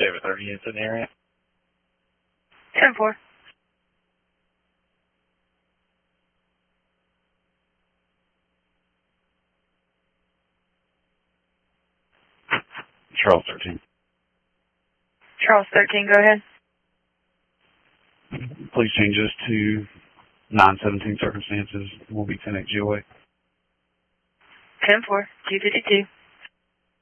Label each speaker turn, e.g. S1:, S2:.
S1: you have a 30 units in the area?
S2: 10-4.
S1: Charles 13.
S2: Charles 13, go ahead.
S1: Please change this to 917 circumstances. We'll be 10 at GOA.
S2: 10-4, 252.